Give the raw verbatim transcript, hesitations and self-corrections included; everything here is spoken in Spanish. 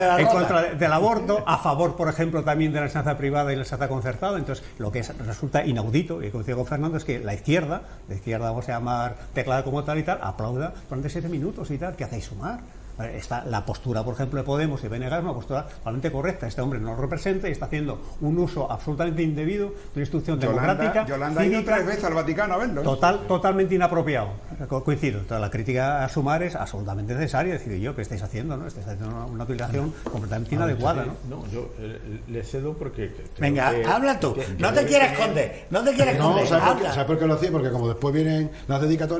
en contra del aborto, a favor, por ejemplo, también de la enseñanza privada y la enseñanza concertada. Entonces, lo que es, resulta inaudito, y coincido con Fernando, es que la izquierda, la izquierda vamos a llamar teclada como tal y tal, aplauda durante siete minutos y tal. ¿Qué hacéis sumar? Está la postura, por ejemplo, de Podemos y B N G es una postura totalmente correcta. Este hombre no lo representa y está haciendo un uso absolutamente indebido de una institución Yolanda, democrática. Yolanda ha ido tres veces al Vaticano a verlo. Total, totalmente inapropiado. Co coincido. Toda la crítica a Sumar es absolutamente necesaria. Es decir, yo, ¿qué estáis haciendo? ¿No? Estáis haciendo una, una utilización completamente inadecuada. ¿no? No, yo eh, le cedo porque... Venga, que, habla tú. Que, que no te quieres esconder. No te quieres esconder. No, ¿sabes por, qué, ¿sabes por qué lo hacía? Porque como después vienen las dedicatorias.